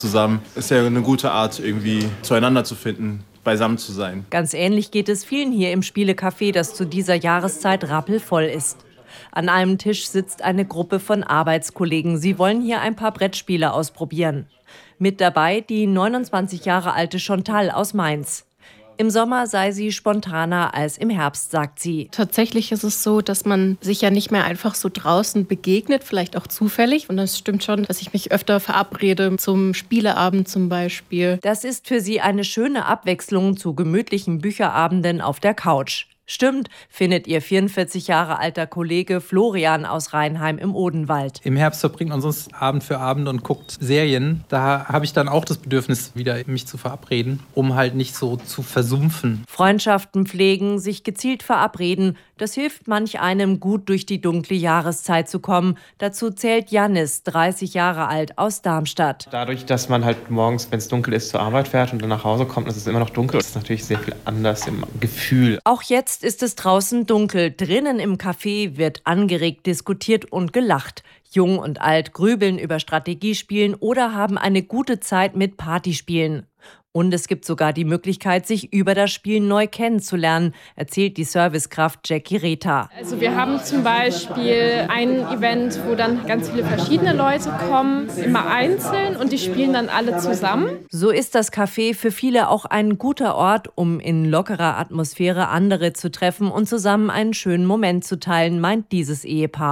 zusammen. Ist ja eine gute Art, irgendwie zueinander zu finden, beisammen zu sein. Ganz ähnlich geht es vielen hier im Spielecafé, das zu dieser Jahreszeit rappelvoll ist. An einem Tisch sitzt eine Gruppe von Arbeitskollegen. Sie wollen hier ein paar Brettspiele ausprobieren. Mit dabei die 29 Jahre alte Chantal aus Mainz. Im Sommer sei sie spontaner als im Herbst, sagt sie. Tatsächlich ist es so, dass man sich ja nicht mehr einfach so draußen begegnet, vielleicht auch zufällig. Und das stimmt schon, dass ich mich öfter verabrede zum Spieleabend zum Beispiel. Das ist für sie eine schöne Abwechslung zu gemütlichen Bücherabenden auf der Couch. Stimmt, findet ihr 44 Jahre alter Kollege Florian aus Rheinheim im Odenwald. Im Herbst verbringt man sonst Abend für Abend und guckt Serien. Da habe ich dann auch das Bedürfnis, wieder mich zu verabreden, um halt nicht so zu versumpfen. Freundschaften pflegen, sich gezielt verabreden, das hilft manch einem, gut durch die dunkle Jahreszeit zu kommen. Dazu zählt Jannis, 30 Jahre alt, aus Darmstadt. Dadurch, dass man halt morgens, wenn es dunkel ist, zur Arbeit fährt und dann nach Hause kommt und es ist immer noch dunkel, ist es natürlich sehr viel anders im Gefühl. Auch jetzt ist es draußen dunkel. Drinnen im Café wird angeregt diskutiert und gelacht. Jung und alt grübeln über Strategiespielen oder haben eine gute Zeit mit Partyspielen. Und es gibt sogar die Möglichkeit, sich über das Spiel neu kennenzulernen, erzählt die Servicekraft Jackie Reta. Also wir haben zum Beispiel ein Event, wo dann ganz viele verschiedene Leute kommen, immer einzeln und die spielen dann alle zusammen. So ist das Café für viele auch ein guter Ort, um in lockerer Atmosphäre andere zu treffen und zusammen einen schönen Moment zu teilen, meint dieses Ehepaar.